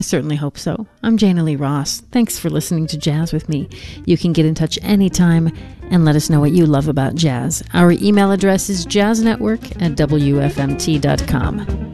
I certainly hope so. I'm Jana Lee Ross. Thanks for listening to Jazz with me. You can get in touch anytime and let us know what you love about jazz. Our email address is jazznetwork@wfmt.com.